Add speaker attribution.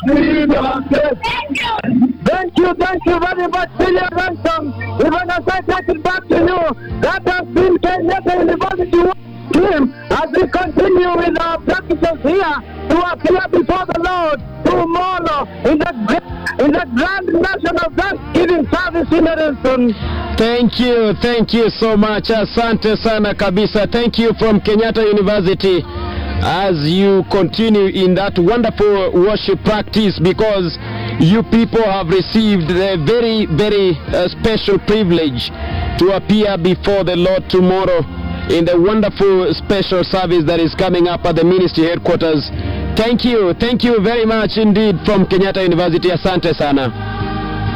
Speaker 1: Thank you very much, William Ransom. Even as I take it back to you, that has been Kenyatta University team as we continue with our practices here to appear before the Lord tomorrow in the grand national Thanksgiving service in Edison.
Speaker 2: Thank you so much. Asante sana kabisa. Thank you from Kenyatta University as you continue in that wonderful worship practice, because you people have received a very, very special privilege to appear before the Lord tomorrow in the wonderful special service that is coming up at the ministry headquarters. Thank you very much indeed from Kenyatta University. Asante sana.